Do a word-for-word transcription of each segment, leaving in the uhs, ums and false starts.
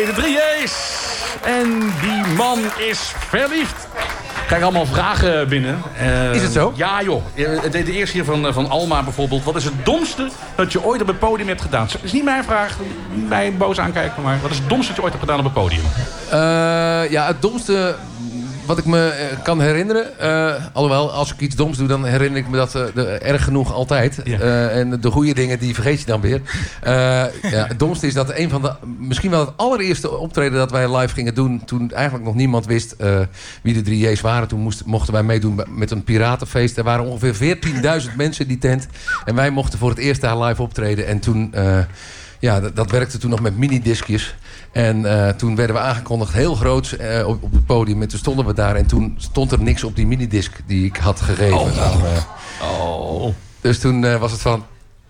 de drie J's. En die man is verliefd. Ik krijg allemaal vragen binnen. Uh, is het zo? Ja, joh. De, de eerste hier van, van Alma bijvoorbeeld. Wat is het domste dat je ooit op het podium hebt gedaan? Dat is niet mijn vraag. Niet mij boos aankijken. Maar wat is het domste dat je ooit hebt gedaan op het podium? Uh, ja, het domste wat ik me uh, kan herinneren. Uh, alhoewel, als ik iets doms doe, dan herinner ik me dat uh, de, erg genoeg altijd. Ja. Uh, en de goede dingen, die vergeet je dan weer. Uh, ja, het domste is dat een van de... Misschien wel het allereerste optreden dat wij live gingen doen. Toen eigenlijk nog niemand wist uh, wie de drie J's waren. Toen moest, mochten wij meedoen met een piratenfeest. Er waren ongeveer veertienduizend mensen in die tent. En wij mochten voor het eerst daar live optreden. En toen... Uh, Ja, dat, dat werkte toen nog met minidiscjes. En uh, toen werden we aangekondigd heel groot uh, op, op het podium. En toen stonden we daar en toen stond er niks op die minidisc die ik had gegeven. Oh. Aan, uh, oh. Dus toen uh, was het van...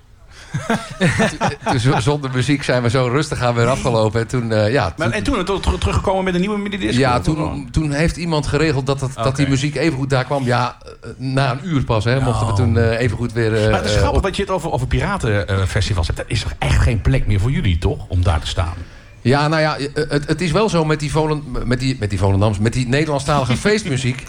toen, zonder muziek zijn we zo rustig aan weer afgelopen. En toen, uh, ja, maar, en toen terug, teruggekomen met een nieuwe minidisc? Ja, toen, toen heeft iemand geregeld dat, dat, okay. dat die muziek evengoed daar kwam. Ja, na een uur pas, hè, mochten oh. we toen uh, evengoed weer... Uh, maar het is grappig uh, dat je het over, over piratenfestivals hebt. Er is toch echt geen plek meer voor jullie, toch? Om daar te staan. Ja, nou ja, het, het is wel zo met die, Volen, met die, met die Volendams, met die Nederlandstalige feestmuziek.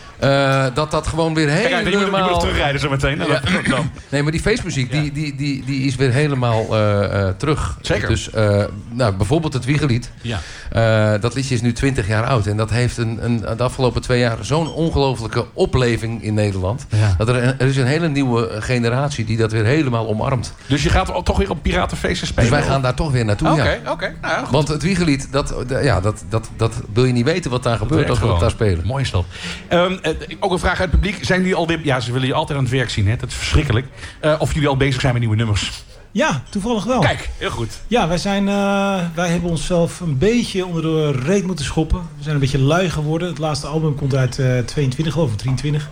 Uh, dat dat gewoon weer helemaal... Kijk, je moet, je moet terugrijden zo meteen. Ja. Nee, maar die feestmuziek, ja. die, die, die, die is weer helemaal uh, uh, terug. Zeker. Dus uh, nou, bijvoorbeeld het Wiegelied. Ja. Uh, dat liedje is nu twintig jaar oud. En dat heeft een, een, de afgelopen twee jaar zo'n ongelofelijke opleving in Nederland. Ja. Dat er, er is een hele nieuwe generatie die dat weer helemaal omarmt. Dus je gaat toch weer op piratenfeesten spelen? Dus wij gaan daar toch weer naartoe, Oké, okay, ja. Okay. Nou ja, want het Wiegelied, dat, ja, dat, dat, dat wil je niet weten wat daar dat gebeurt als we het daar spelen. Mooi is dat. Um, Uh, ook een vraag uit het publiek. Zijn jullie alweer... Ja, ze willen je altijd aan het werk zien. Hè? Dat is verschrikkelijk. Uh, of jullie al bezig zijn met nieuwe nummers? Ja, toevallig wel. Kijk, heel goed. Ja, wij, zijn, uh, wij hebben onszelf een beetje onder de reet moeten schoppen. We zijn een beetje lui geworden. Het laatste album komt uit uh, tweeëntwintig, geloof ik, drieëntwintig.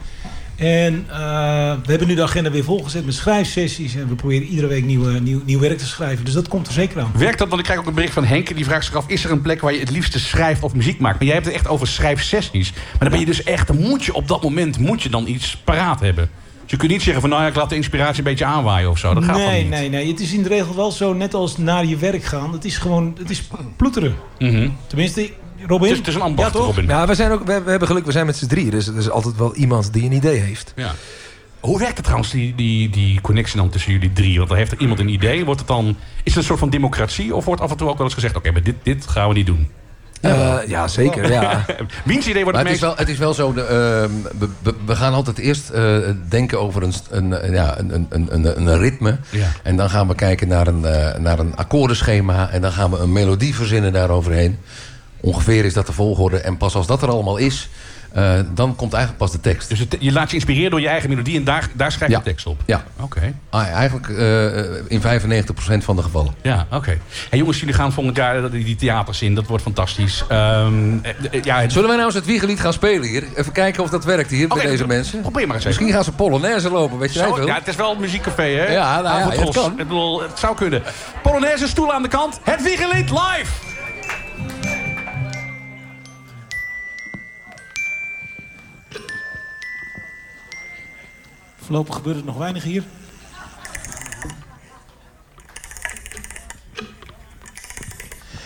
En uh, we hebben nu de agenda weer volgezet met schrijfsessies. En we proberen iedere week nieuw, nieuw, nieuw werk te schrijven. Dus dat komt er zeker aan. Werkt dat? Want ik krijg ook een bericht van Henk. Die vraagt zich af, is er een plek waar je het liefste schrijft of muziek maakt? Maar jij hebt het echt over schrijfsessies. Maar dan ben je dus echt, dan moet je op dat moment moet je dan iets paraat hebben. Dus je kunt niet zeggen van, nou ja, ik laat de inspiratie een beetje aanwaaien of zo. Dat gaat nee, niet. nee, nee. Het is in de regel wel zo, net als naar je werk gaan. Het is gewoon, het is ploeteren. Mm-hmm. Tenminste... Robin? Het is, het is een ambacht, ja, Robin. Ja, we, zijn ook, we, we hebben geluk, we zijn met z'n drie. Dus er is altijd wel iemand die een idee heeft. Ja. Hoe werkt het trouwens, die, die, die connectie dan tussen jullie drie? Want dan heeft er iemand een idee. Wordt het dan, is het een soort van democratie? Of wordt af en toe ook wel eens gezegd, oké, okay, maar dit, dit gaan we niet doen? Uh, ja, zeker. Ja. Wiens idee wordt het, het, is wel, het is wel zo, de, uh, we, we, we gaan altijd eerst uh, denken over een, een, ja, een, een, een, een ritme. Ja. En dan gaan we kijken naar een, uh, naar een akkoordenschema. En dan gaan we een melodie verzinnen daaroverheen. Ongeveer is dat de volgorde. En pas als dat er allemaal is, uh, dan komt eigenlijk pas de tekst. Dus het, je laat je inspireren door je eigen melodie en daar, daar schrijf je ja. de tekst op? Ja. Oké. Okay. Ah, eigenlijk uh, in vijfennegentig procent van de gevallen. Ja, oké. Okay. Hey, jongens, jullie gaan volgend jaar die theaters in. Dat wordt fantastisch. Um, ja, het... Zullen wij nou eens het Wiegelied gaan spelen hier? Even kijken of dat werkt hier okay, bij deze mensen. Probeer maar eens Misschien even. gaan ze Polonaise lopen, weet je Zo, wel? Ja, het is wel een muziekcafé, hè? Ja, nou, ja, het kan. Ik bedoel, het zou kunnen. Polonaise, stoel aan de kant. Het Wiegelied live! Voorlopig gebeurt het nog weinig hier.